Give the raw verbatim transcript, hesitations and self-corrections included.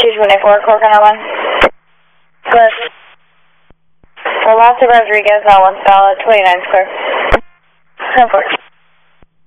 two one eight four, Corcoran one. Good. For Los Rodriguez, now one solid, twenty-nine square. ten fourteen.